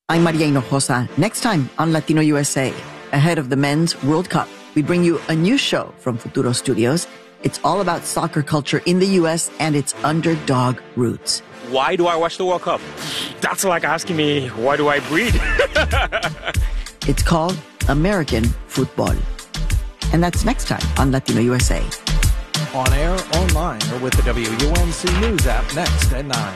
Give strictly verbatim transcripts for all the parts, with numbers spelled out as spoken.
I'm Maria Hinojosa. Next time on Latino U S A, ahead of the Men's World Cup, we bring you a new show from Futuro Studios. It's all about soccer culture in the U S and its underdog roots. Why do I watch the World Cup? That's like asking me, why do I breathe? It's called American Football. And that's next time on Latino U S A. On air, online, or with the W U N C News app next at nine.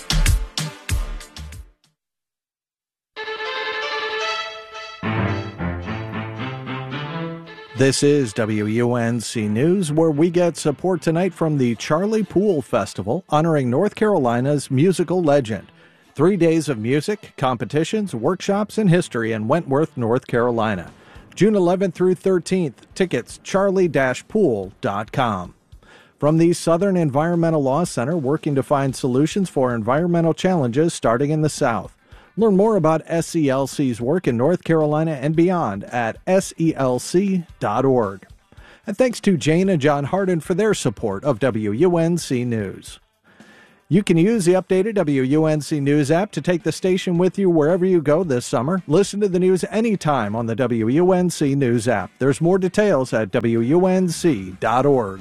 This is W U N C News, where we get support tonight from the Charlie Poole Festival, honoring North Carolina's musical legend. Three days of music, competitions, workshops, and history in Wentworth, North Carolina. June eleventh through thirteenth. Tickets, charlie dash pool dot com. From the Southern Environmental Law Center, working to find solutions for environmental challenges starting in the South. Learn more about S E L C's work in North Carolina and beyond at S E L C dot org. And thanks to Jane and John Harden for their support of W U N C News. You can use the updated W U N C News app to take the station with you wherever you go this summer. Listen to the news anytime on the W U N C News app. There's more details at W U N C dot org.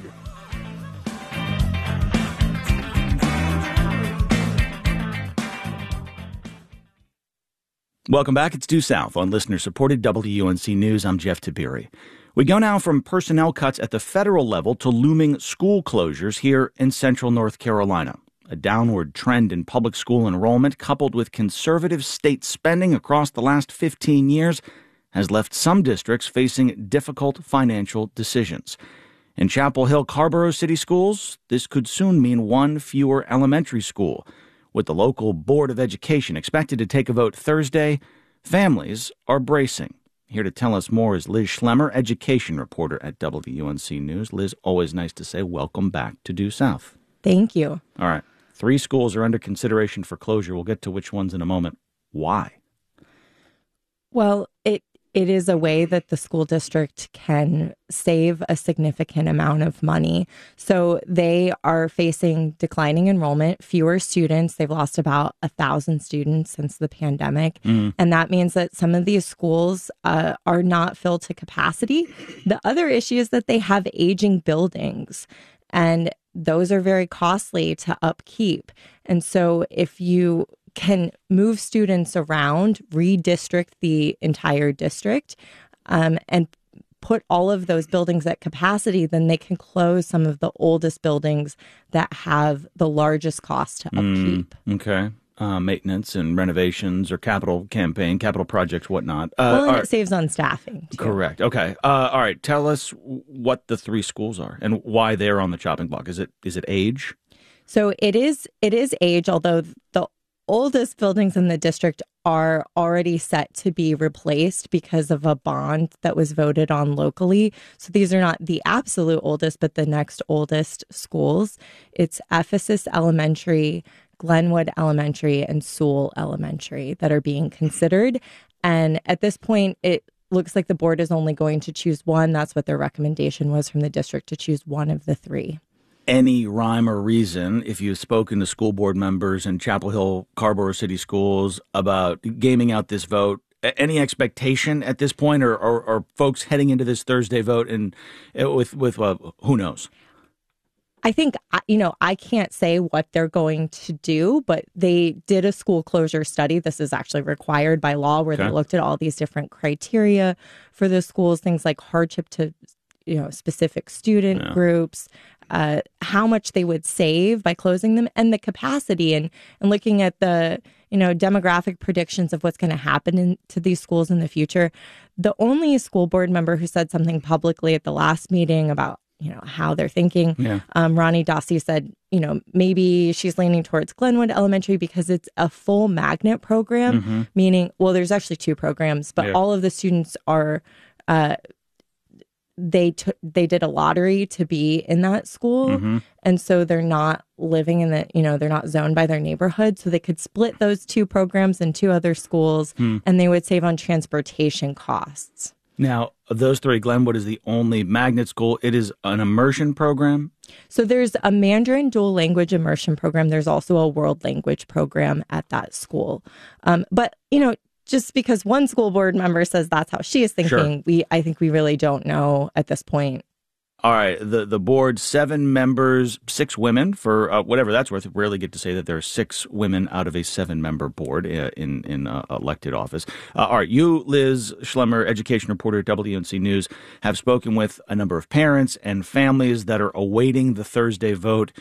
Welcome back. It's Due South on listener-supported W U N C News. I'm Jeff Tiberi. We go now from personnel cuts at the federal level to looming school closures here in central North Carolina. A downward trend in public school enrollment, coupled with conservative state spending across the last fifteen years, has left some districts facing difficult financial decisions. In Chapel Hill Carrboro City Schools, this could soon mean one fewer elementary school. With the local Board of Education expected to take a vote Thursday, families are bracing. Here to tell us more is Liz Schlemmer, education reporter at W U N C News. Liz, always nice to say welcome back to Due South. Thank you. All right. Three schools are under consideration for closure. We'll get to which ones in a moment. Why? Well, it it is a way that the school district can save a significant amount of money. So they are facing declining enrollment, fewer students. They've lost about a thousand students since the pandemic. Mm. And that means that some of these schools uh, are not filled to capacity. The other issue is that they have aging buildings, and those are very costly to upkeep. And so if you can move students around, redistrict the entire district, um, and put all of those buildings at capacity, then they can close some of the oldest buildings that have the largest cost to upkeep. Mm, okay. Uh, maintenance and renovations or capital campaign, capital projects, whatnot. Uh, well, and right. It saves on staffing, too. Correct. Okay. Uh, all right. Tell us what the three schools are and why they're on the chopping block. Is it is it age? So it is it is age, although the oldest buildings in the district are already set to be replaced because of a bond that was voted on locally. So these are not the absolute oldest, but the next oldest schools. It's Ephesus Elementary, Glenwood Elementary, and Sewell Elementary that are being considered. And at this point, it looks like the board is only going to choose one. That's what their recommendation was from the district, to choose one of the three. Any rhyme or reason, if you've spoken to school board members in Chapel Hill, Carrboro City Schools about gaming out this vote, any expectation at this point, or are folks heading into this Thursday vote and with with uh, who knows? I think, you know, I can't say what they're going to do, but they did a school closure study. This is actually required by law, where okay. they looked at all these different criteria for the schools, things like hardship to, you know, specific student yeah. groups, uh, how much they would save by closing them, and the capacity, and, and looking at the, you know, demographic predictions of what's going to happen in, to these schools in the future. The only school board member who said something publicly at the last meeting about, you know, how they're thinking, yeah. um, Ronnie Dossi said, you know, maybe she's leaning towards Glenwood Elementary because it's a full magnet program, mm-hmm. meaning, well, there's actually two programs, but yeah. all of the students are, uh, they took they did a lottery to be in that school. Mm-hmm. And so they're not living in the, you know, they're not zoned by their neighborhood. So they could split those two programs in two other schools, mm. and they would save on transportation costs. Now, of those three, Glenwood is the only magnet school. It is an immersion program. So there's a Mandarin dual language immersion program. There's also a world language program at that school. Um, but, you know, just because one school board member says that's how she is thinking, Sure. we I think we really don't know at this point. All right, the the board, seven members, six women, for uh, whatever that's worth. Rarely get to say that there are six women out of a seven-member board uh, in in uh, elected office. Uh, all right, you, Liz Schlemmer, education reporter at W U N C News, have spoken with a number of parents and families that are awaiting the Thursday vote.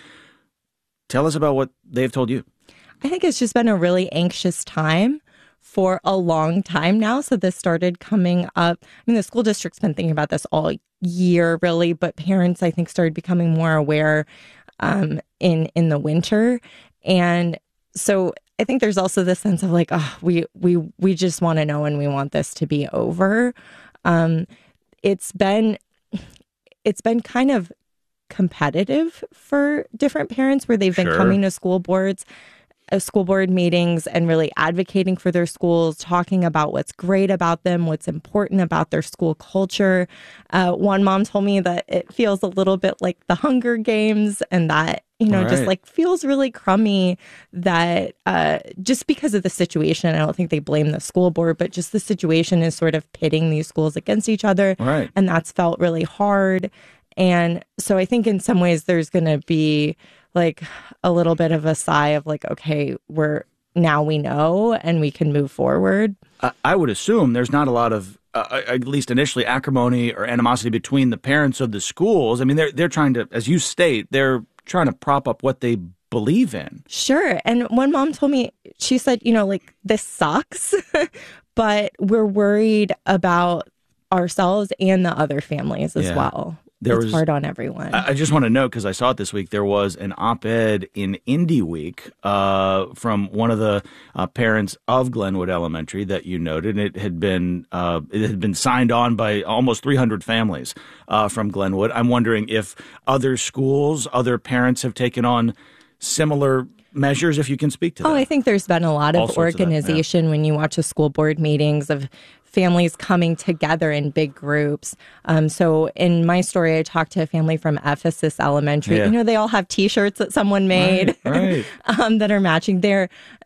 Tell us about what they've told you. I think it's just been a really anxious time for a long time now. So this started coming up. I mean, the school district's been thinking about this all year, really, but parents, I think, started becoming more aware um, in in the winter. And so I think there's also this sense of like, oh, we we we just want to know and we want this to be over. Um, it's been it's been kind of competitive for different parents where they've been Sure. coming to school boards. school board meetings and really advocating for their schools, talking about what's great about them, what's important about their school culture. Uh, one mom told me that it feels a little bit like the Hunger Games and that, you know, Right. just like feels really crummy that uh, just because of the situation, I don't think they blame the school board, but just the situation is sort of pitting these schools against each other. Right. And that's felt really hard. And so I think in some ways there's going to be like a little bit of a sigh of like, okay, we're now we know and we can move forward. I, I would assume there's not a lot of, uh, at least initially, acrimony or animosity between the parents of the schools. I mean, they're they're trying to, as you state, they're trying to prop up what they believe in. Sure. And one mom told me, she said, you know, like this sucks, but we're worried about ourselves and the other families as Yeah. well. There it's was- hard on everyone. I I just want to note, because I saw it this week, there was an op-ed in Indy Week uh, from one of the uh, parents of Glenwood Elementary that you noted. It had been uh, it had been signed on by almost three hundred families uh, from Glenwood. I'm wondering if other schools, other parents have taken on similar measures, if you can speak to that. Oh, I think there's been a lot All of sorts of that, yeah. organization when you watch the school board meetings of families coming together in big groups. Um, so in my story, I talked to a family from Ephesus Elementary. Yeah. You know, they all have T-shirts that someone made Right, right. um, that are matching. There,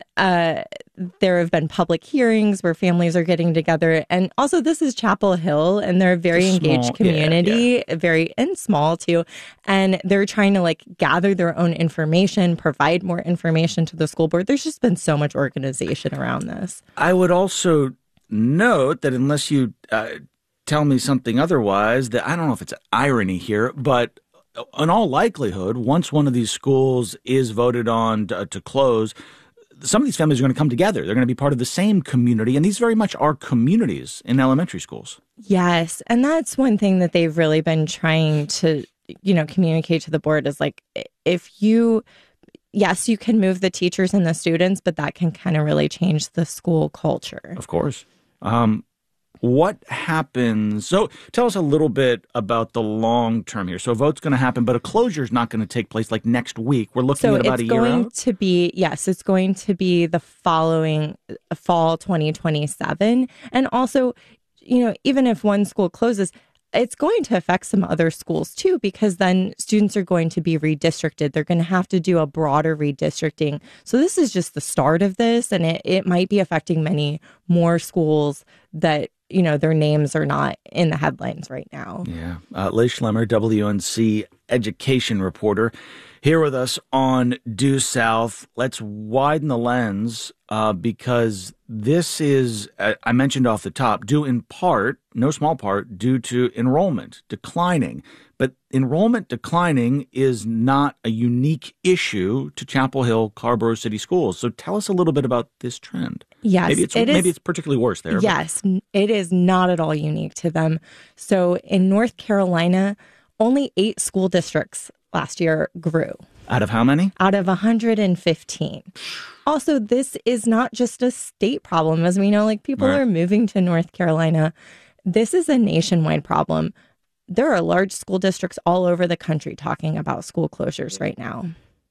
uh, there have been public hearings where families are getting together. And also this is Chapel Hill and they're a very It's a small- engaged yeah, community, very and small too. And they're trying to like gather their own information, provide more information to the school board. There's just been so much organization around this. I would also note that unless you uh, tell me something otherwise, that I don't know if it's irony here, but in all likelihood, once one of these schools is voted on to, to close, some of these families are going to come together. They're going to be part of the same community, and these very much are communities in elementary schools. Yes. And that's one thing that they've really been trying to, you know, communicate to the board is like, if you, yes, you can move the teachers and the students, but that can kind of really change the school culture. Of course. Um, what happens? So tell us a little bit about the long term here. So a vote's going to happen, but a closure is not going to take place like next week. We're looking So at about it's a year going out. to be, yes, it's going to be the following uh, fall twenty twenty-seven. And also, you know, even if one school closes, it's going to affect some other schools too, because then students are going to be redistricted. They're going to have to do a broader redistricting. So this is just the start of this, and it, it might be affecting many more schools that, you know, their names are not in the headlines right now. Yeah. Uh, Liz Schlemmer, W U N C education reporter, here with us on Due South. Let's widen the lens uh, because this is, uh, I mentioned off the top, due in part, no small part, due to enrollment declining. But enrollment declining is not a unique issue to Chapel Hill, Carrboro City Schools. So tell us a little bit about this trend. Yes, maybe it's it maybe is- it's particularly worse there. but- Yes, n- it is not at all unique to them. So in North Carolina, only eight school districts last year grew Out of how many? out of one hundred fifteen. Also, this is not just a state problem. As we know, like people Right. are moving to North Carolina. This is a nationwide problem. There are large school districts all over the country talking about school closures right now.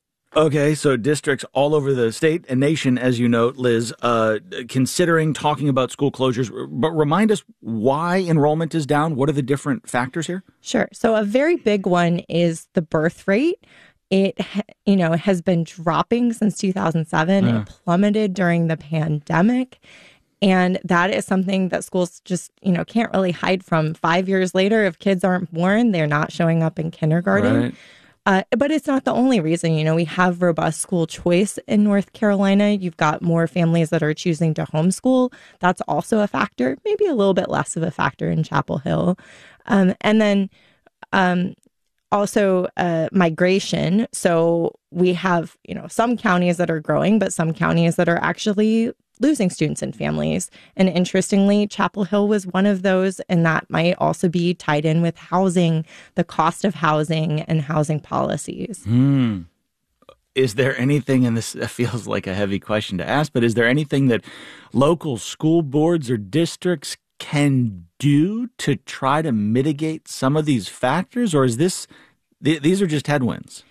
Okay, so districts all over the state and nation, as you note, Liz, uh, considering talking about school closures. But remind us why enrollment is down. What are the different factors here? Sure. So a very big one is the birth rate. It, ha- you know, has been dropping since two thousand seven. Yeah. It plummeted during the pandemic. And that is something that schools just, you know, can't really hide from. Five years later, if kids aren't born, they're not showing up in kindergarten. Right. Uh, but it's not the only reason. You know, we have robust school choice in North Carolina. You've got more families that are choosing to homeschool. That's also a factor, maybe a little bit less of a factor in Chapel Hill. Um, and then um, also uh, migration. So we have, you know, some counties that are growing, but some counties that are actually losing students and families. And interestingly, Chapel Hill was one of those, and that might also be tied in with housing, the cost of housing and housing policies. Hmm. Is there anything, and this feels like a heavy question to ask, but is there anything that local school boards or districts can do to try to mitigate some of these factors? Or is this, th- these are just headwinds?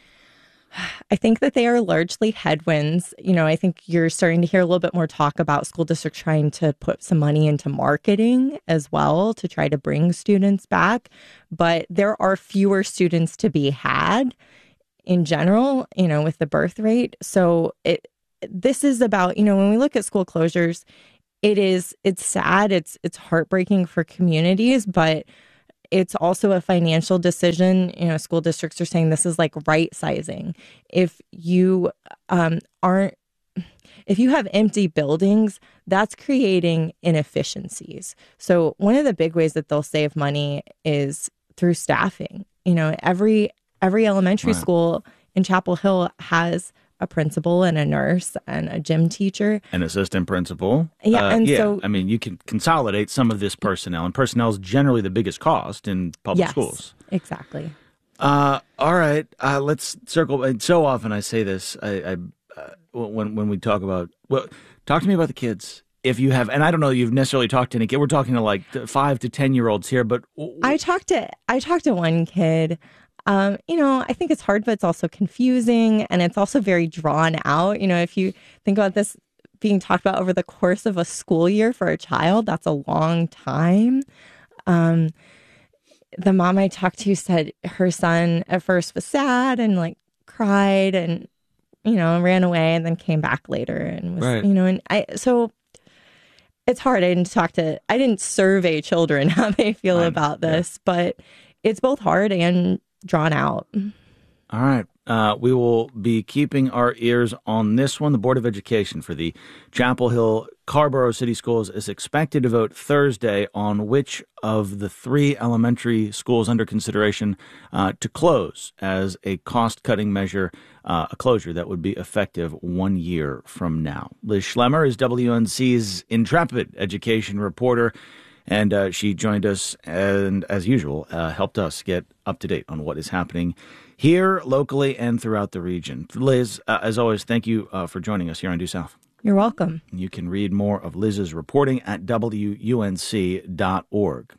I think that they are largely headwinds. You know, I think you're starting to hear a little bit more talk about school districts trying to put some money into marketing as well to try to bring students back. But there are fewer students to be had in general, you know, with the birth rate. So it this is about, you know, when we look at school closures, it is it's sad. It's it's heartbreaking for communities, but it's also a financial decision. You know, school districts are saying this is like right sizing. If you um, aren't, if you have empty buildings, that's creating inefficiencies. So one of the big ways that they'll save money is through staffing. You know, every every elementary Right. school in Chapel Hill has a principal and a nurse and a gym teacher. An assistant principal. Yeah, Uh, and yeah. so- I mean, you can consolidate some of this personnel, and personnel is generally the biggest cost in public Yes, schools. exactly. Uh, all right, uh, let's circle. And so often I say this, I, I uh, when when we talk about, well, talk to me about the kids. If you have, and I don't know, you've necessarily talked to any kid. We're talking to like five to ten year olds here, but I talked to I talked to one kid. Um, you know, I think it's hard, but it's also confusing, and it's also very drawn out. You know, if you think about this being talked about over the course of a school year for a child, that's a long time. Um, the mom I talked to said her son at first was sad and like cried and, you know, ran away and then came back later and was, Right. you know, and I, so it's hard. I didn't talk to, I didn't survey children how they feel I- about yeah. this, but it's both hard and drawn out. All right. Uh, we will be keeping our ears on this one. The Board of Education for the Chapel Hill Carrboro City Schools is expected to vote Thursday on which of the three elementary schools under consideration uh, to close as a cost-cutting measure, uh, a closure that would be effective one year from now. Liz Schlemmer is W N C's intrepid education reporter, and uh, she joined us and, as usual, uh, helped us get up to date on what is happening here, locally, and throughout the region. Liz, uh, as always, thank you uh, for joining us here on Due South. You're welcome. You can read more of Liz's reporting at W U N C dot org.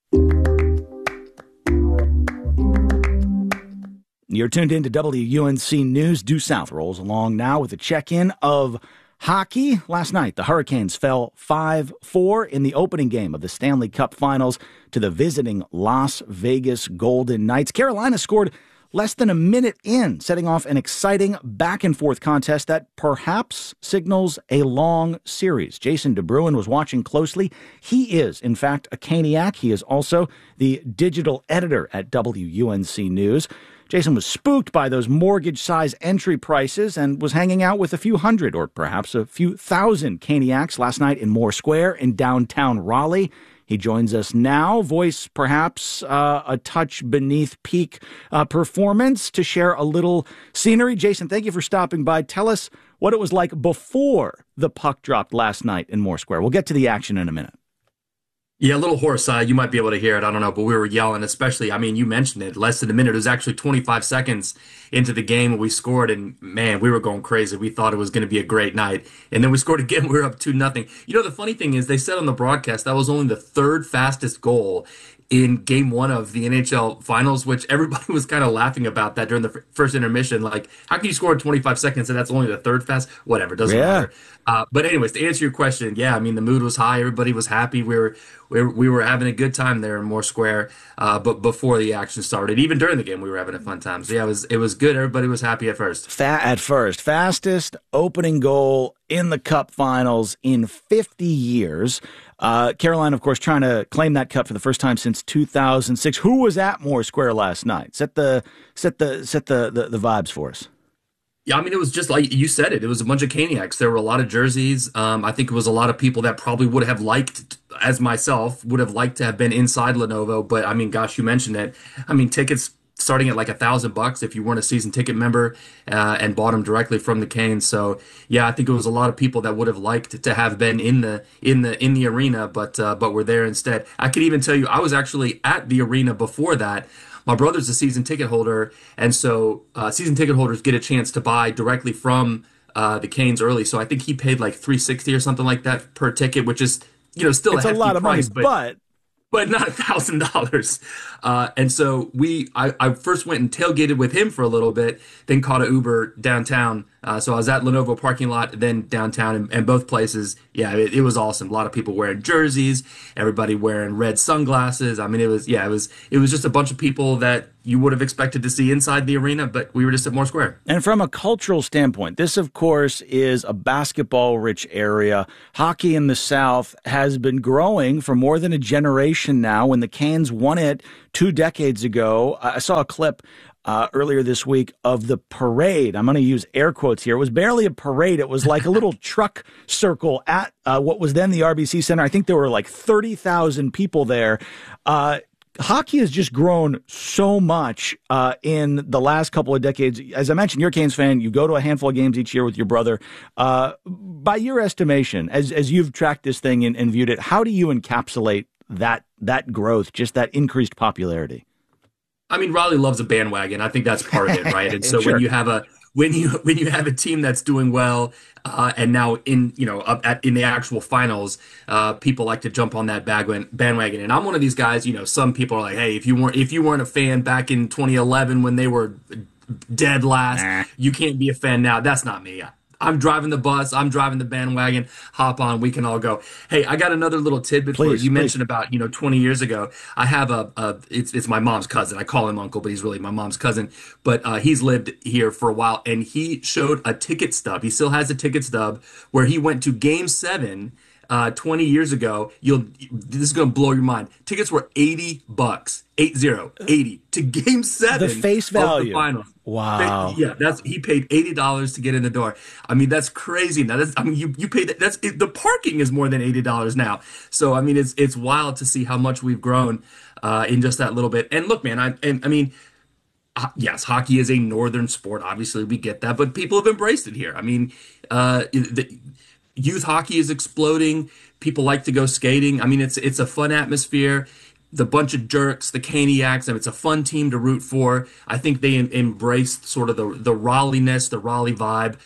You're tuned in to W U N C News. Due South rolls along now with a check-in of hockey. Last night, the Hurricanes fell five four in the opening game of the Stanley Cup Finals to the visiting Las Vegas Golden Knights. Carolina scored less than a minute in, setting off an exciting back-and-forth contest that perhaps signals a long series. Jason DeBruin was watching closely. He is, in fact, a Caniac. He is also the digital editor at W U N C News. Jason was spooked by those mortgage-size entry prices and was hanging out with a few hundred or perhaps a few thousand Caniacs last night in Moore Square in downtown Raleigh. He joins us now, voice perhaps uh, a touch beneath peak uh, performance, to share a little scenery. Jason, thank you for stopping by. Tell us what it was like before the puck dropped last night in Moore Square. We'll get to the action in a minute. Yeah, a little hoarse. Uh, you might be able to hear it. I don't know, but we were yelling, especially, I mean, you mentioned it, less than a minute. It was actually twenty-five seconds into the game when we scored, and man, we were going crazy. We thought it was going to be a great night. And then we scored again. We were up two nothing. You know, the funny thing is they said on the broadcast that was only the third fastest goal in game one of the N H L finals, which everybody was kind of laughing about that during the f- first intermission. Like, how can you score in twenty-five seconds and that's only the third fast? Whatever, doesn't Yeah. matter. Uh, but anyways, to answer your question, yeah, I mean the mood was high. Everybody was happy. We were we were, we were having a good time there in Moore Square. Uh, but before the action started, even during the game, we were having a fun time. So yeah, it was it was good. Everybody was happy at first. Fa- at first, fastest opening goal in the Cup Finals in fifty years. Uh, Carolina, of course, trying to claim that cup for the first time since two thousand six. Who was at Moore Square last night? Set the set the set the the, the vibes for us. Yeah, I mean, it was just like you said it. It was a bunch of Caniacs. There were a lot of jerseys. Um, I think it was a lot of people that probably would have liked, as myself, would have liked to have been inside Lenovo. But I mean, gosh, you mentioned it. I mean, tickets starting at like a thousand bucks if you weren't a season ticket member uh, and bought them directly from the Canes. So yeah, I think it was a lot of people that would have liked to have been in the in the in the arena, but uh, but were there instead. I could even tell you, I was actually at the arena before that. My brother's a season ticket holder, and so uh, season ticket holders get a chance to buy directly from uh, the Canes early. So I think he paid like three sixty or something like that per ticket, which is you know still it's a, a lot of price, money, but, but but not a thousand dollars. Uh, and so we, I, I first went and tailgated with him for a little bit, then caught an Uber downtown. Uh, so I was at Lenovo parking lot, then downtown, and, and both places. Yeah, it, it was awesome. A lot of people wearing jerseys, everybody wearing red sunglasses. I mean, it was yeah, it was it was just a bunch of people that you would have expected to see inside the arena, but we were just at Moore Square. And from a cultural standpoint, this, of course, is a basketball-rich area. Hockey in the South has been growing for more than a generation now. When the Canes won it two decades ago, I saw a clip uh, earlier this week of the parade. I'm going to use air quotes here. It was barely a parade. It was like a little truck circle at uh, what was then the R B C Center. I think there were like thirty thousand people there. Uh, Hockey has just grown so much uh, in the last couple of decades. As I mentioned, you're a Canes fan. You go to a handful of games each year with your brother. Uh, by your estimation, as as you've tracked this thing and, and viewed it, how do you encapsulate that that growth, just that increased popularity? I mean, Raleigh loves a bandwagon. I think that's part of it, right? And so Sure. when you have a when you when you have a team that's doing well uh, and now in you know up at in the actual finals, uh, people like to jump on that bandwagon. Bandwagon, and I'm one of these guys. You know, some people are like, "Hey, if you weren't if you weren't a fan back in twenty eleven when they were dead last, Nah. you can't be a fan now." That's not me. I'm driving the bus. I'm driving the bandwagon. Hop on. We can all go. Hey, I got another little tidbit for you. Please, You please. mentioned about, you know, twenty years ago. I have a, a it's it's my mom's cousin. I call him uncle, but he's really my mom's cousin. But uh, he's lived here for a while, and he showed a ticket stub. He still has a ticket stub where he went to Game Seven uh, twenty years ago. You'll this is gonna blow your mind. Tickets were eighty bucks. Eight zero, eighty to Game Seven. The face of the value. finals. Wow. Yeah, that's he paid eighty dollars to get in the door. I mean, that's crazy. Now, that's I mean, you you paid that's it, the parking is more than eighty dollars now. So I mean, it's it's wild to see how much we've grown uh, in just that little bit. And look, man, I and I mean, ho- yes, hockey is a northern sport. Obviously, we get that, but people have embraced it here. I mean, uh, the youth hockey is exploding. People like to go skating. I mean, it's it's a fun atmosphere. The bunch of jerks, the Caniacs, I mean, it's a fun team to root for. I think they em- embraced sort of the the Raleigh-ness, the Raleigh vibe.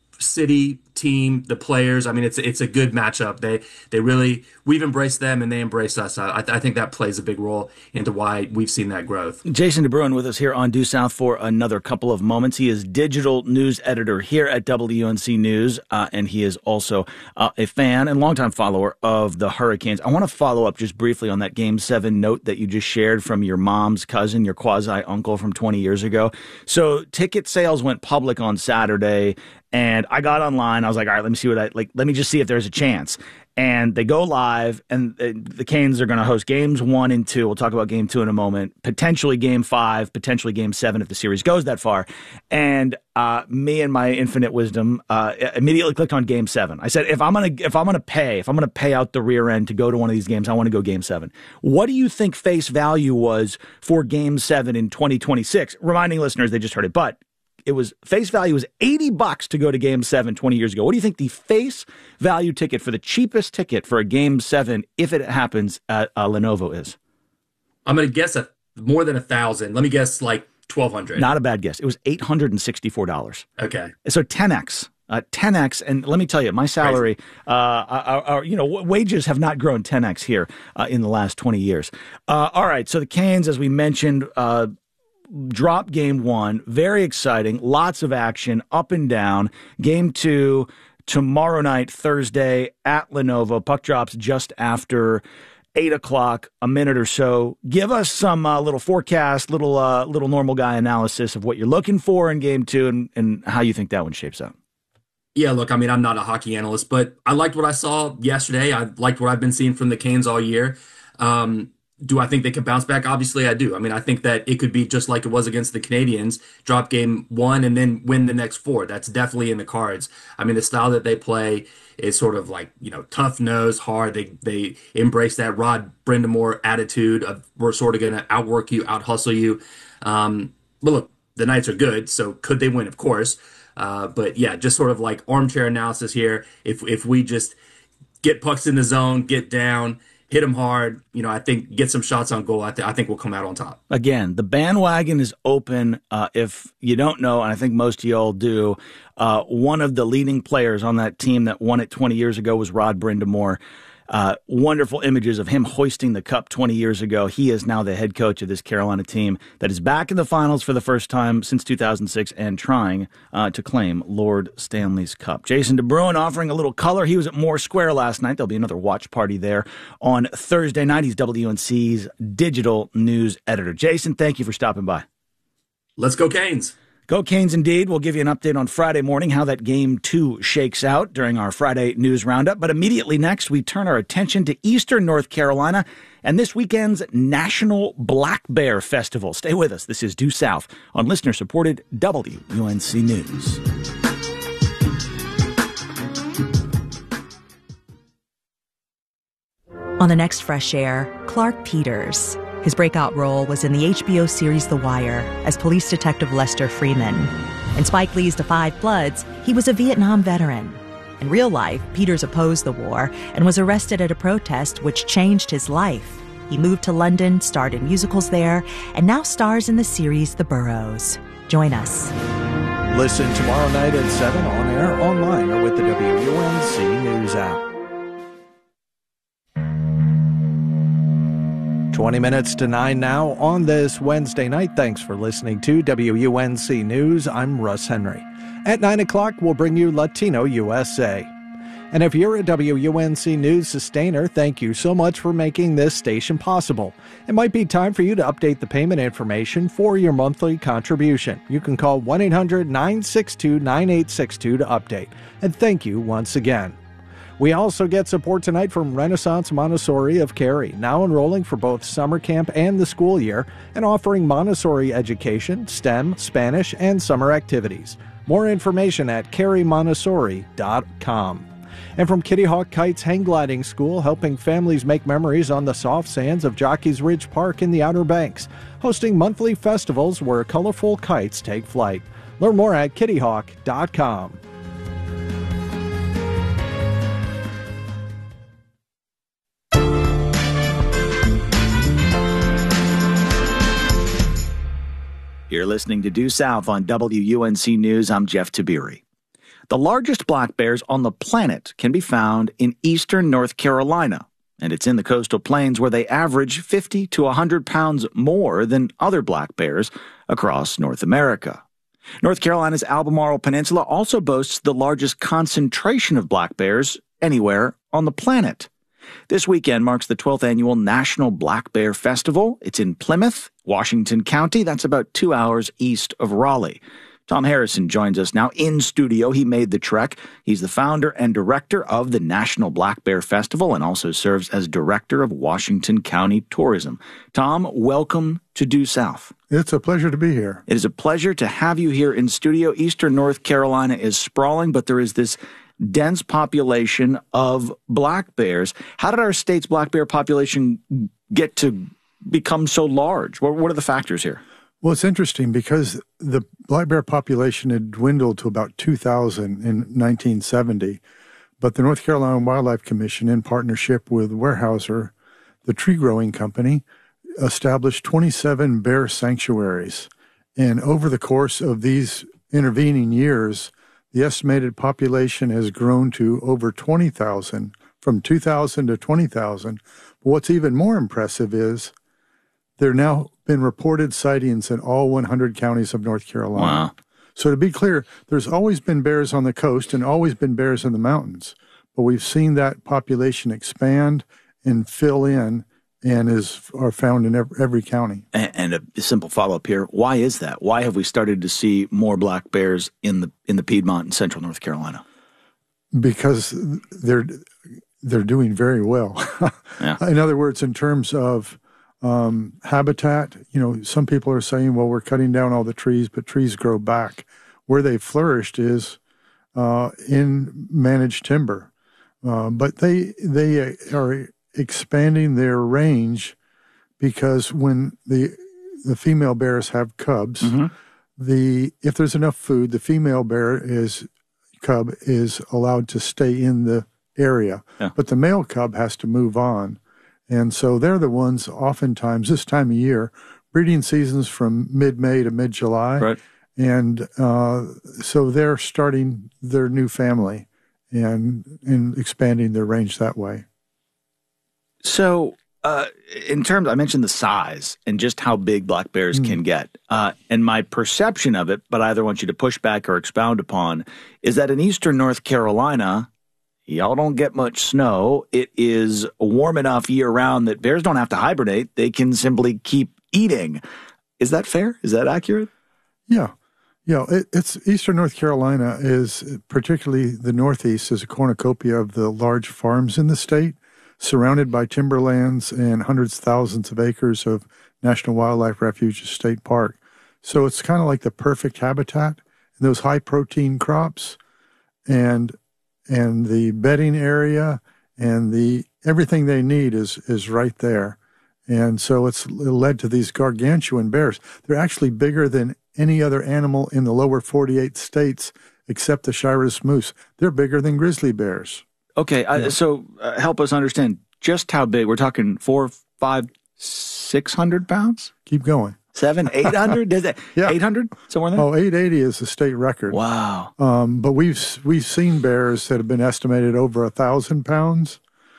City, team, the players. I mean, it's it's a good matchup. They they really we've embraced them and they embraced us. I, I think that plays a big role into why we've seen that growth. Jason DeBruin with us here on Due South for another couple of moments. He is digital news editor here at W N C News, uh, and he is also uh, a fan and longtime follower of the Hurricanes. I want to follow up just briefly on that Game seven note that you just shared from your mom's cousin, your quasi-uncle from twenty years ago. So ticket sales went public on Saturday, and I got online. I was like, all right, let me see what I like. Let me just see if there's a chance. And they go live, and the Canes are going to host games one and two. We'll talk about game two in a moment. Potentially game five, potentially game seven if the series goes that far. And uh, me and my infinite wisdom uh, immediately clicked on game seven. I said, if I'm gonna if I'm gonna pay, if I'm gonna pay out the rear end to go to one of these games, I want to go game seven. What do you think face value was for game seven in twenty twenty-six? Reminding listeners, they just heard it, but it was face value was eighty bucks to go to game seven twenty years ago. What do you think the face value ticket for the cheapest ticket for a game seven, if it happens at uh, Lenovo, is? I'm going to guess a, more than a thousand. Let me guess like twelve hundred. Not a bad guess. It was eight hundred sixty-four dollars. Okay. So ten x. Uh, ten x, and let me tell you, my salary, uh, our, our, you know, wages have not grown ten x here uh, in the last twenty years. Uh, all right, so the Canes, as we mentioned, uh, drop game one, very exciting, lots of action, up and down. Game two, tomorrow night, Thursday, at Lenovo. Puck drops just after eight o'clock, a minute or so. Give us some uh, little forecast, little uh, little normal guy analysis of what you're looking for in game two and, and how you think that one shapes up. Yeah, look, I mean, I'm not a hockey analyst, but I liked what I saw yesterday. I liked what I've been seeing from the Canes all year. Um, do I think they can bounce back? Obviously, I do. I mean, I think that it could be just like it was against the Canadiens, drop game one and then win the next four. That's definitely in the cards. I mean, the style that they play is sort of like, you know, tough nose, hard. They they embrace that Rod Brind'Amour attitude of we're sort of going to outwork you, out hustle you. Um, but look, the Knights are good, so could they win? Of course. Uh, but yeah, just sort of like armchair analysis here. If if we just get pucks in the zone, get down, hit them hard, you know, I think get some shots on goal. I, th- I think we'll come out on top. Again, the bandwagon is open. Uh, if you don't know, and I think most of y'all do, uh, one of the leading players on that team that won it twenty years ago was Rod Brind'Amour. Uh, wonderful images of him hoisting the cup twenty years ago. He is now the head coach of this Carolina team that is back in the finals for the first time since two thousand six and trying uh, to claim Lord Stanley's Cup. Jason DeBruin offering a little color. He was at Moore Square last night. There'll be another watch party there on Thursday night. He's W N C's digital news editor. Jason, thank you for stopping by. Let's go Canes. Go Canes indeed. We'll give you an update on Friday morning how that game two shakes out during our Friday news roundup. But immediately next, we turn our attention to Eastern North Carolina and this weekend's National Black Bear Festival. Stay with us. This is Due South on listener-supported W U N C News. On the next Fresh Air, Clark Peters. His breakout role was in the H B O series The Wire as police detective Lester Freeman. In Spike Lee's The Five Bloods, he was a Vietnam veteran. In real life, Peters opposed the war and was arrested at a protest which changed his life. He moved to London, starred in musicals there, and now stars in the series The Burrows. Join us. Listen tomorrow night at seven on air, online, or with the W U N C News app. twenty minutes to nine now on this Wednesday night. Thanks for listening to W U N C News. I'm Russ Henry. At nine o'clock, we'll bring you Latino U S A. And if you're a W U N C News sustainer, thank you so much for making this station possible. It might be time for you to update the payment information for your monthly contribution. You can call one eight hundred nine six two nine eight six two to update. And thank you once again. We also get support tonight from Renaissance Montessori of Cary, now enrolling for both summer camp and the school year, and offering Montessori education, STEM, Spanish, and summer activities. More information at cary montessori dot com. And from Kitty Hawk Kite's Hang Gliding School, helping families make memories on the soft sands of Jockey's Ridge Park in the Outer Banks, hosting monthly festivals where colorful kites take flight. Learn more at kitty hawk dot com. You're listening to Due South on W U N C News. I'm Jeff Tiberi. The largest black bears on the planet can be found in eastern North Carolina, and it's in the coastal plains where they average fifty to one hundred pounds more than other black bears across North America. North Carolina's Albemarle Peninsula also boasts the largest concentration of black bears anywhere on the planet. This weekend marks the twelfth annual National Black Bear Festival. It's in Plymouth, Washington County. That's about two hours east of Raleigh. Tom Harrison joins us now in studio. He made the trek. He's the founder and director of the National Black Bear Festival and also serves as director of Washington County Tourism. Tom, welcome to Due South. It's a pleasure to be here. It is a pleasure to have you here in studio. Eastern North Carolina is sprawling, but there is this dense population of black bears. How did our state's black bear population get to become so large? What, what are the factors here? Well, it's interesting because the black bear population had dwindled to about two thousand in nineteen seventy, but the North Carolina Wildlife Commission, in partnership with Weyerhaeuser, the tree growing company, established twenty-seven bear sanctuaries. And over the course of these intervening years, the estimated population has grown to over twenty thousand, from two thousand to twenty thousand. But what's even more impressive is there have now been reported sightings in all one hundred counties of North Carolina. Wow. So to be clear, there's always been bears on the coast and always been bears in the mountains, but we've seen that population expand and fill in and is are found in every, every county. And, and a simple follow-up here, why is that? Why have we started to see more black bears in the in the Piedmont and central North Carolina? Because they're they're doing very well. Yeah. In other words, in terms of um, habitat, you know, some people are saying, well, we're cutting down all the trees, but trees grow back. Where they flourished is uh, in managed timber. Uh, but they they are expanding their range because when the the female bears have cubs, mm-hmm. the if there's enough food, the female bear is cub is allowed to stay in the area, yeah. but the male cub has to move on. And so they're the ones oftentimes this time of year, breeding seasons from mid-May to mid-July. Right. And uh, so they're starting their new family and, and expanding their range that way. So uh, in terms, I mentioned the size and just how big black bears mm. can get. Uh, and my perception of it, but I either want you to push back or expound upon, is that in eastern North Carolina, y'all don't get much snow. It is warm enough year-round that bears don't have to hibernate. They can simply keep eating. Is that fair? Is that accurate? Yeah. Yeah, it, it's Eastern North Carolina is, particularly the Northeast, is a cornucopia of the large farms in the state, surrounded by timberlands and hundreds of thousands of acres of National Wildlife Refuge State Park. So it's kind of like the perfect habitat. And those high-protein crops and and the bedding area and the everything they need is is right there. And so it's led to these gargantuan bears. They're actually bigger than any other animal in the lower forty-eight states except the Shiras moose. They're bigger than grizzly bears. Okay, yeah. uh, so uh, help us understand just how big. We're talking four, five, six hundred pounds? Keep going. Seven, eight hundred? Does that yeah. eight hundred somewhere there? Oh, eight eighty is the state record. Wow. Um, but we've we've seen bears that have been estimated over a thousand pounds,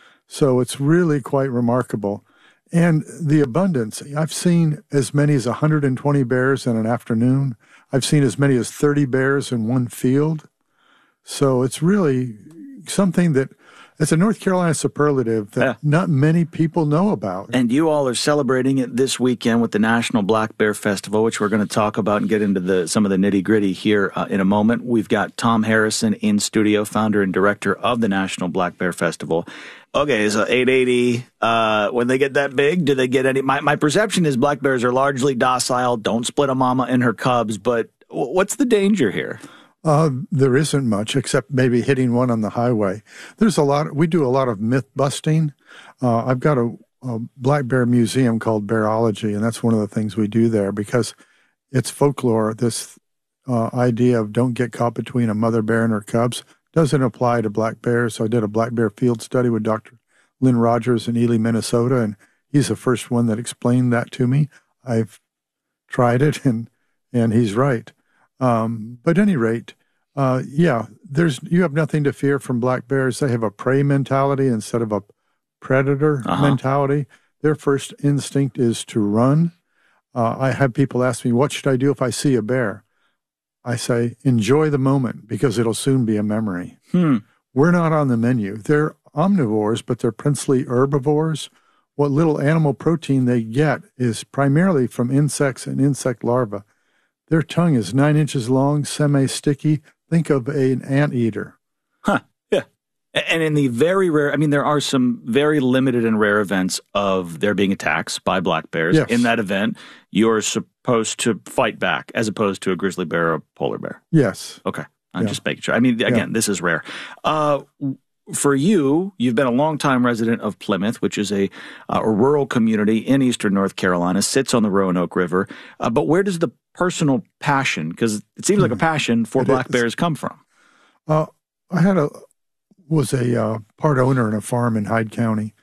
so it's really quite remarkable. And the abundance. I've seen as many as one hundred twenty bears in an afternoon. I've seen as many as thirty bears in one field. So it's really something that. It's a North Carolina superlative that yeah. not many people know about. And you all are celebrating it this weekend with the National Black Bear Festival, which we're going to talk about and get into the some of the nitty-gritty here uh, in a moment. We've got Tom Harrison in studio, founder and director of the National Black Bear Festival. Okay, so eight eighty, uh, when they get that big, do they get any? My, my perception is black bears are largely docile, don't split a mama and her cubs, but what's the danger here? Uh, there isn't much, except maybe hitting one on the highway. There's a lot. We do a lot of myth busting. Uh, I've got a, a black bear museum called Bearology, and that's one of the things we do there because it's folklore. This uh, idea of don't get caught between a mother bear and her cubs doesn't apply to black bears. So I did a black bear field study with Doctor Lynn Rogers in Ely, Minnesota, and he's the first one that explained that to me. I've tried it, and and he's right. Um, but at any rate, uh, yeah, there's you have nothing to fear from black bears. They have a prey mentality instead of a predator uh-huh. mentality. Their first instinct is to run. Uh, I have people ask me, what should I do if I see a bear? I say, enjoy the moment because it'll soon be a memory. Hmm. We're not on the menu. They're omnivores, but they're princely herbivores. What little animal protein they get is primarily from insects and insect larvae. Their tongue is nine inches long, semi-sticky. Think of an anteater. Huh, yeah. And in the very rare, I mean, there are some very limited and rare events of there being attacks by black bears. Yes. In that event, you're supposed to fight back as opposed to a grizzly bear or a polar bear. Yes. Okay. I'm yeah. just making sure. I mean, again, yeah. this is rare. Uh, For you, you've been a longtime resident of Plymouth, which is a, uh, a rural community in eastern North Carolina, sits on the Roanoke River. Uh, but where does the personal passion, because it seems like a passion for it black is. bears, come from? Uh, I had a was a uh, part owner in a farm in Hyde County,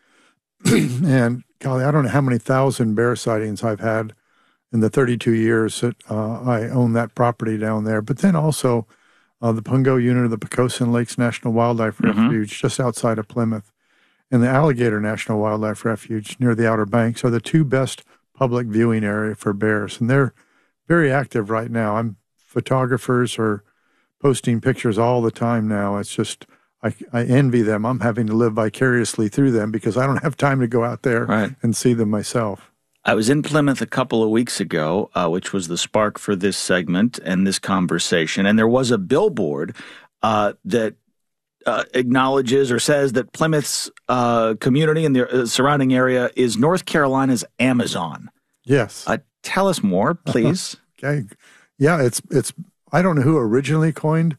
and golly, I don't know how many thousand bear sightings I've had in the thirty-two years that uh, I own that property down there. But then also. Uh, the Pungo unit of the Poquoson Lakes National Wildlife Mm-hmm. Refuge, just outside of Plymouth, and the Alligator National Wildlife Refuge near the Outer Banks are the two best public viewing area for bears, and they're very active right now. I'm photographers are posting pictures all the time now. It's just, I, I envy them. I'm having to live vicariously through them because I don't have time to go out there right. and see them myself. I was in Plymouth a couple of weeks ago, uh, which was the spark for this segment and this conversation, and there was a billboard uh, that uh, acknowledges or says that Plymouth's uh, community and the uh, surrounding area is North Carolina's Amazon. Yes. Uh, tell us more, please. Okay. Yeah, it's it's. I don't know who originally coined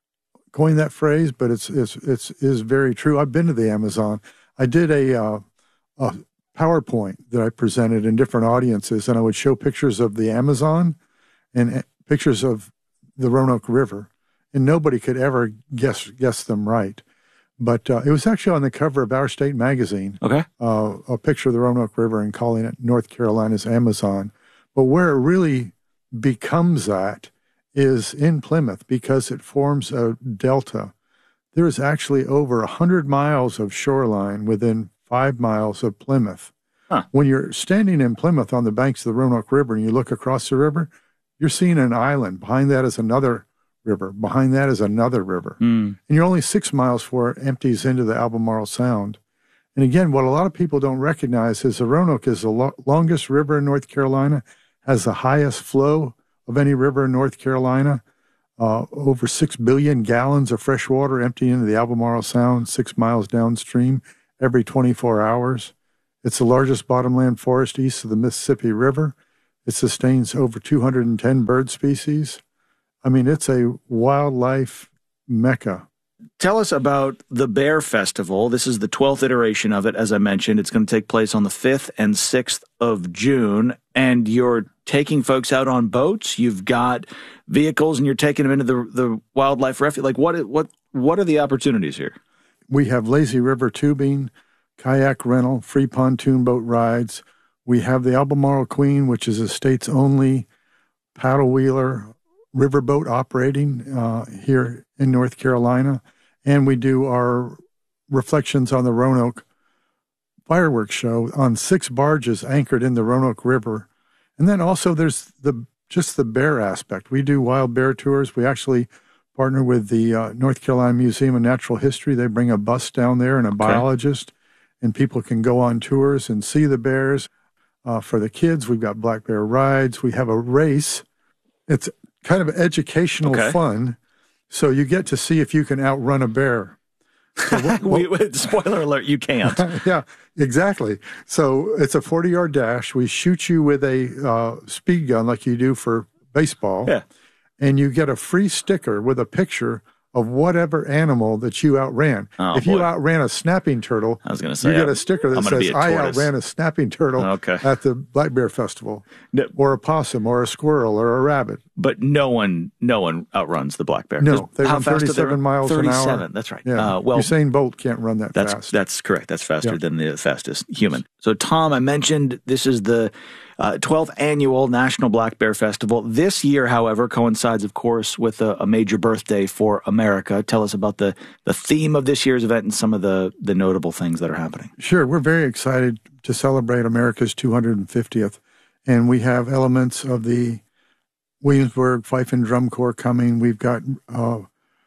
coined that phrase, but it's it's it's is very true. I've been to the Amazon. I did a, uh, a PowerPoint that I presented in different audiences, and I would show pictures of the Amazon and pictures of the Roanoke River, and nobody could ever guess guess them right. But uh, it was actually on the cover of Our State magazine. Okay, uh, a picture of the Roanoke River and calling it North Carolina's Amazon. But where it really becomes that is in Plymouth because it forms a delta. There is actually over one hundred miles of shoreline within five miles of Plymouth. Huh. When you're standing in Plymouth on the banks of the Roanoke River and you look across the river, you're seeing an island. Behind that is another river. Behind that is another river. Mm. And you're only six miles before it empties into the Albemarle Sound. And again, what a lot of people don't recognize is the Roanoke is the lo- longest river in North Carolina, has the highest flow of any river in North Carolina. Uh, over six billion gallons of fresh water empty into the Albemarle Sound, six miles downstream every twenty-four hours. It's the largest bottomland forest east of the Mississippi River. It sustains over two hundred ten bird species. I mean, it's a wildlife mecca. Tell us about the Bear Festival. This is the twelfth iteration of it, as I mentioned. It's going to take place on the fifth and sixth of June, and you're taking folks out on boats. You've got vehicles, and you're taking them into the the wildlife refuge. Like, what what what are the opportunities here? We have lazy river tubing, kayak rental, free pontoon boat rides. We have the Albemarle Queen, which is the state's only paddle wheeler riverboat operating uh, here in North Carolina. And we do our reflections on the Roanoke fireworks show on six barges anchored in the Roanoke River. And then also there's the just the bear aspect. We do wild bear tours. We actually partner with the uh, North Carolina Museum of Natural History. They bring a bus down there and a okay. biologist, and people can go on tours and see the bears. Uh, for the kids, we've got black bear rides. We have a race. It's kind of educational okay. fun. So you get to see if you can outrun a bear. So what, what, we, spoiler alert, you can't. Yeah, exactly. So it's a forty-yard dash. We shoot you with a uh, speed gun like you do for baseball. Yeah. And you get a free sticker with a picture of whatever animal that you outran. Oh, if boy. you outran a snapping turtle, I was going to say, you get a sticker that says, I outran a snapping turtle okay. at the Black Bear Festival, no. or a possum, or a squirrel, or a rabbit. But no one no one outruns the black bear. No, they how run fast thirty-seven miles an hour. thirty-seven, that's right. Yeah. Uh, well, Usain Bolt can't run that that's, fast. That's correct. That's faster yep. than the fastest human. So, Tom, I mentioned this is the uh, twelfth annual National Black Bear Festival. This year, however, coincides, of course, with a, a major birthday for America. Tell us about the, the theme of this year's event and some of the, the notable things that are happening. Sure. We're very excited to celebrate America's two hundred fiftieth. And we have elements of the Williamsburg Fife and Drum Corps coming. We've got uh,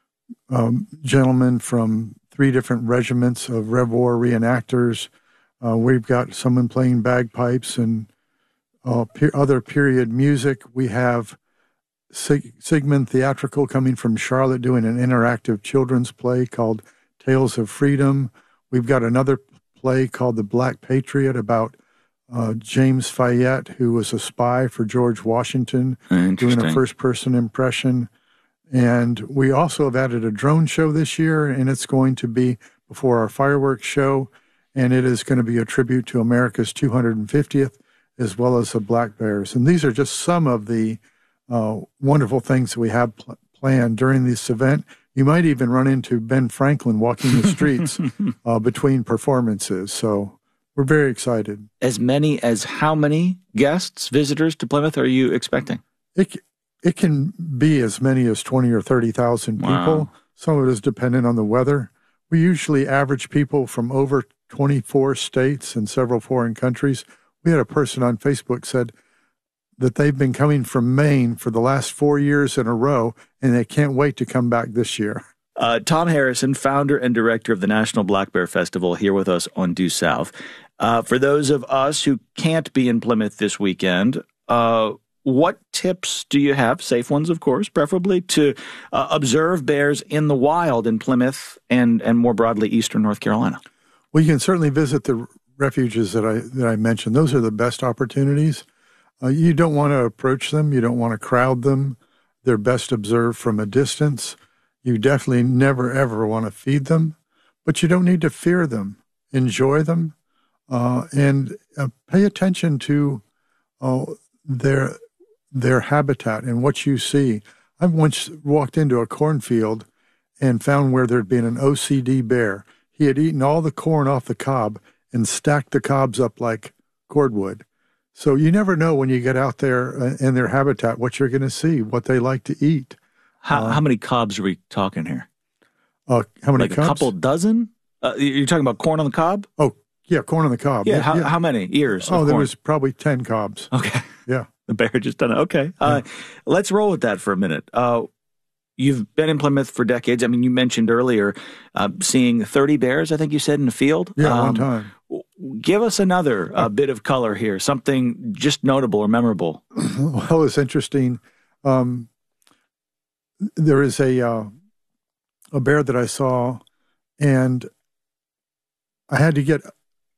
um, gentlemen from three different regiments of Rev War reenactors. Uh, we've got someone playing bagpipes and uh, pe- other period music. We have Sig- Sigmund Theatrical coming from Charlotte doing an interactive children's play called Tales of Freedom. We've got another play called The Black Patriot about Uh, James Fayette, who was a spy for George Washington, doing a first-person impression. And we also have added a drone show this year, and it's going to be before our fireworks show, and it is going to be a tribute to America's two hundred fiftieth, as well as the Black Bears. And these are just some of the uh, wonderful things that we have pl- planned during this event. You might even run into Ben Franklin walking the streets uh, between performances, so we're very excited. As many as how many guests, visitors to Plymouth are you expecting? It it can be as many as twenty or thirty thousand people. Wow. Some of it is dependent on the weather. We usually average people from over twenty-four states and several foreign countries. We had a person on Facebook said that they've been coming from Maine for the last four years in a row, and they can't wait to come back this year. Uh, Tom Harrison, founder and director of the National Black Bear Festival, here with us on Due South. Uh, for those of us who can't be in Plymouth this weekend, uh, what tips do you have, safe ones, of course, preferably, to uh, observe bears in the wild in Plymouth and, and more broadly, eastern North Carolina? Well, you can certainly visit the refuges that I that I mentioned. Those are the best opportunities. Uh, you don't want to approach them. You don't want to crowd them. They're best observed from a distance. You definitely never, ever want to feed them, but you don't need to fear them. Enjoy them, uh, and uh, pay attention to uh, their their habitat and what you see. I once walked into a cornfield and found where there'd been an O C D bear. He had eaten all the corn off the cob and stacked the cobs up like cordwood. So you never know when you get out there in their habitat what you're going to see, what they like to eat. How, uh, how many cobs are we talking here? Uh, how many like cobs? A couple dozen? Uh, you're talking about corn on the cob? Oh, yeah, corn on the cob. Yeah, yeah, how, yeah. how many ears? Oh, there corn? was probably ten cobs. Okay. Yeah. The bear just done it. Okay. Uh, yeah. Let's roll with that for a minute. Uh, you've been in Plymouth for decades. I mean, you mentioned earlier uh, seeing thirty bears, I think you said, in the field. Yeah, um, one time. Give us another uh, bit of color here, something just notable or memorable. Well, it's interesting. Um, there is a uh, a bear that I saw, and I had to get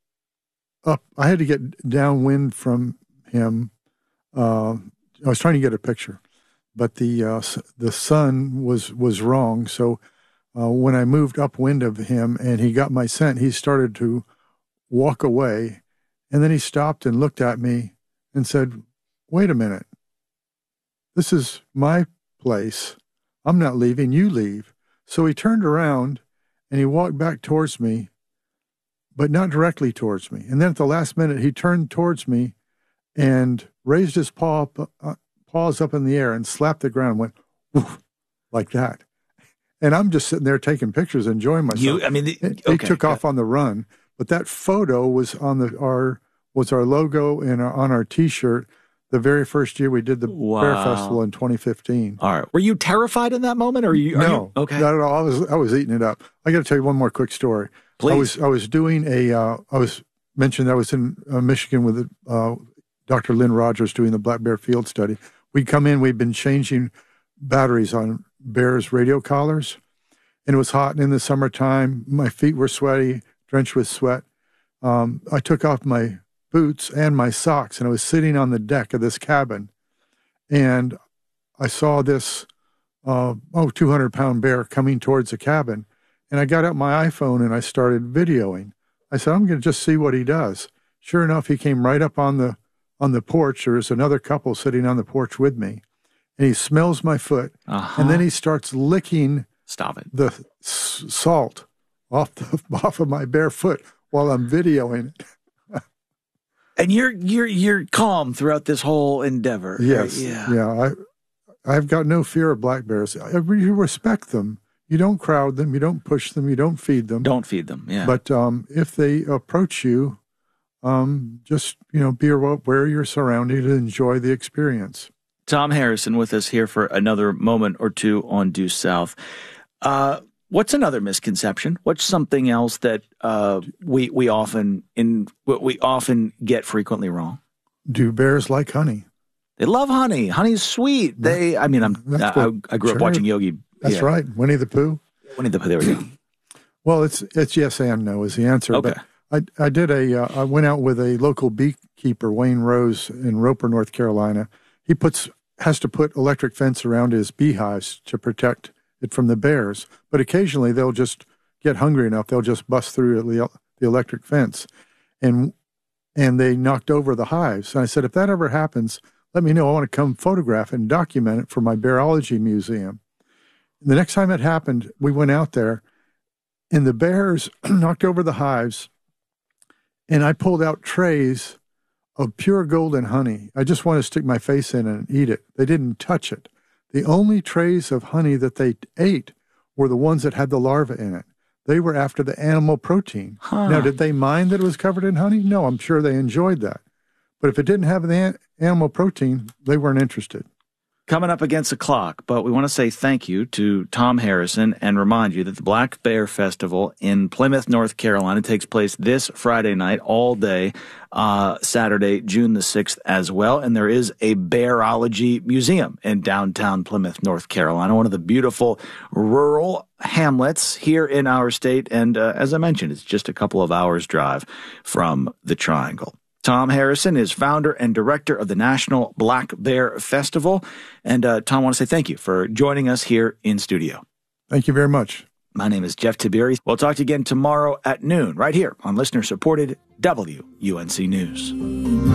up. I had to get downwind from him. Uh, I was trying to get a picture, but the uh, the sun was was wrong. So uh, when I moved upwind of him, and he got my scent, he started to walk away, and then he stopped and looked at me and said, "Wait a minute. This is my place. I'm not leaving. You leave." So he turned around and he walked back towards me, but not directly towards me. And then at the last minute, he turned towards me and raised his paw up, uh, paws up in the air and slapped the ground and went, woof, like that. And I'm just sitting there taking pictures, enjoying myself. You, I mean, the, he, okay, he took off good. on the run, but that photo was on the our was our logo and our, on our T-shirt the very first year we did the wow. Bear Festival in twenty fifteen. All right, were you terrified in that moment, or are you? Are no, you, okay, not at all. I was I was eating it up. I got to tell you one more quick story. Please. I was I was doing a uh, I was mentioned I was in uh, Michigan with uh, Doctor Lynn Rogers doing the black bear field study. We'd come in. We'd been changing batteries on bears' radio collars, and it was hot. And in the summertime, my feet were sweaty, drenched with sweat. Um, I took off my boots and my socks, and I was sitting on the deck of this cabin, and I saw this uh, oh two hundred pound bear coming towards the cabin, and I got out my iPhone and I started videoing. I said, I'm going to just see what he does. Sure enough, he came right up on the on the porch. There was another couple sitting on the porch with me, and he smells my foot, uh-huh. and then he starts licking Stop it. the s- salt off the, off of my bare foot while I'm videoing it. And you're you're you're calm throughout this whole endeavor. Yes, right? Yeah. yeah. I I've got no fear of black bears. I, you respect them. You don't crowd them. You don't push them. You don't feed them. Don't feed them. Yeah. But um, if they approach you, um, just you know, be aware you're surrounded and enjoy the experience. Tom Harrison with us here for another moment or two on Due South. Uh, what's another misconception? What's something else that uh, we we often in we often get frequently wrong? Do bears like honey? They love honey. Honey's sweet. They. I mean, I'm. I, I, I grew sure. up watching Yogi. That's yeah. right. Winnie the Pooh. Winnie the Pooh. There we go. Well, it's it's yes and no is the answer. Okay. But I I did a uh, I went out with a local beekeeper, Wayne Rose, in Roper, North Carolina. He puts has to put electric fence around his beehives to protect it from the bears. But occasionally they'll just get hungry enough, they'll just bust through the, the electric fence. And and they knocked over the hives. And I said, if that ever happens, let me know. I want to come photograph and document it for my Bearology Museum. And the next time it happened, we went out there, and the bears knocked over the hives, and I pulled out trays of pure golden honey. I just want to stick my face in and eat it. They didn't touch it. The only trays of honey that they ate were the ones that had the larva in it. They were after the animal protein. Huh. Now, did they mind that it was covered in honey? No, I'm sure they enjoyed that. But if it didn't have the an- animal protein, they weren't interested. Coming up against the clock, but we want to say thank you to Tom Harrison and remind you that the Black Bear Festival in Plymouth, North Carolina takes place this Friday night, all day, uh, Saturday, June the sixth as well. And there is a Bearology Museum in downtown Plymouth, North Carolina, one of the beautiful rural hamlets here in our state. And uh, as I mentioned, it's just a couple of hours drive from the Triangle. Tom Harrison is founder and director of the National Black Bear Festival. And uh, Tom, I want to say thank you for joining us here in studio. Thank you very much. My name is Jeff Tiberi. We'll talk to you again tomorrow at noon, right here on listener-supported W U N C News.